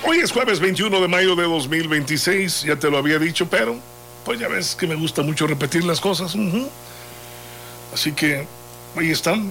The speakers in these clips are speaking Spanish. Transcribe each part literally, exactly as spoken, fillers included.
Hoy es jueves veintiuno de mayo de dos mil veintiséis, ya te lo había dicho, pero pues ya ves que me gusta mucho repetir las cosas. Uh-huh. Así que ahí están.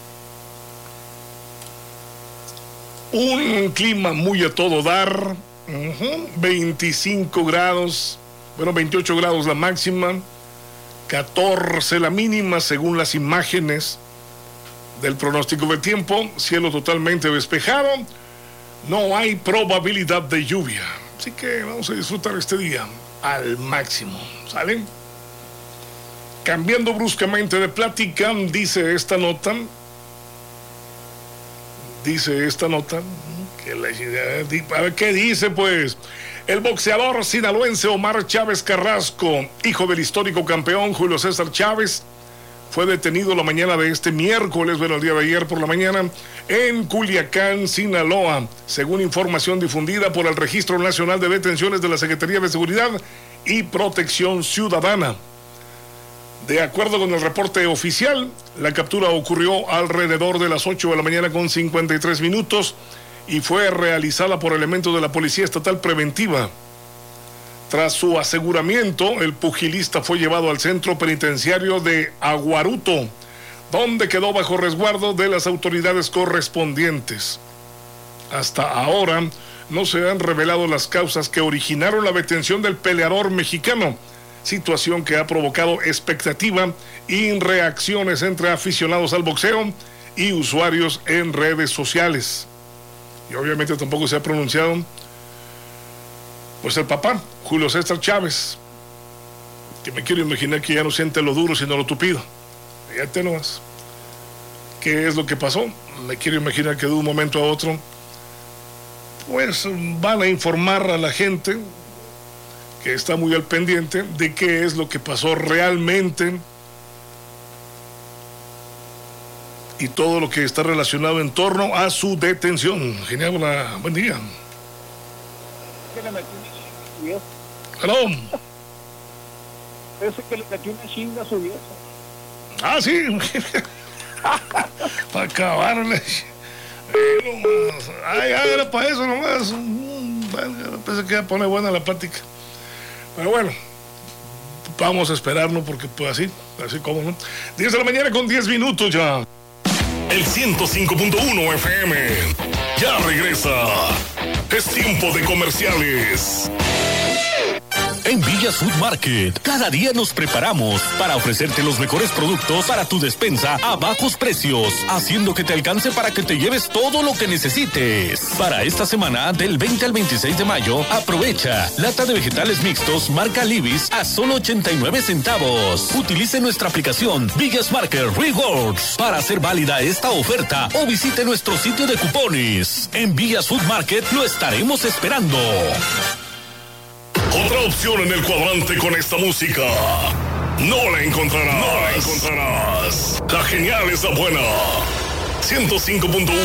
Un clima muy a todo dar. Uh-huh. veinticinco grados, bueno, veintiocho grados la máxima, catorce la mínima según las imágenes del pronóstico del tiempo. Cielo totalmente despejado. No hay probabilidad de lluvia. Así que vamos a disfrutar este día al máximo. ¿Sale? Cambiando bruscamente de plática, dice esta nota. Dice esta nota. Que la, a ver qué dice, pues. El boxeador sinaloense Omar Chávez Carrasco, hijo del histórico campeón Julio César Chávez, fue detenido la mañana de este miércoles, bueno, el día de ayer por la mañana, en Culiacán, Sinaloa, según información difundida por el Registro Nacional de Detenciones de la Secretaría de Seguridad y Protección Ciudadana. De acuerdo con el reporte oficial, la captura ocurrió alrededor de las ocho de la mañana con cincuenta y tres minutos y fue realizada por elementos de la Policía Estatal Preventiva. Tras su aseguramiento, el pugilista fue llevado al centro penitenciario de Aguaruto, donde quedó bajo resguardo de las autoridades correspondientes. Hasta ahora no se han revelado las causas que originaron la detención del peleador mexicano, situación que ha provocado expectativa y reacciones entre aficionados al boxeo y usuarios en redes sociales. Y obviamente tampoco se ha pronunciado pues el papá, Julio César Chávez, que me quiero imaginar que ya no siente lo duro sino lo tupido. Fíjate nomás. ¿Qué es lo que pasó? Me quiero imaginar que de un momento a otro pues van a informar a la gente que está muy al pendiente de qué es lo que pasó realmente y todo lo que está relacionado en torno a su detención. Genial, una, buen día. Hello. Ese que le metió una chinga a su vieja. Ah, sí. Para acabarle. Ay, ay, era para eso nomás. Pensé que iba a poner buena la plática. Pero bueno, vamos a esperarnos porque pues así, así como no. diez de la mañana con diez minutos ya. El ciento cinco punto uno F M ya regresa. Es tiempo de comerciales. En Villas Food Market, cada día nos preparamos para ofrecerte los mejores productos para tu despensa a bajos precios, haciendo que te alcance para que te lleves todo lo que necesites. Para esta semana, del veinte al veintiséis de mayo, aprovecha lata de vegetales mixtos marca Libis a solo ochenta y nueve centavos. Utilice nuestra aplicación Villas Market Rewards para hacer válida esta oferta o visite nuestro sitio de cupones. En Villas Food Market lo estaremos esperando. Otra opción en el cuadrante con esta música. No la encontrarás. No la encontrarás. La genial es la buena. ciento cinco punto uno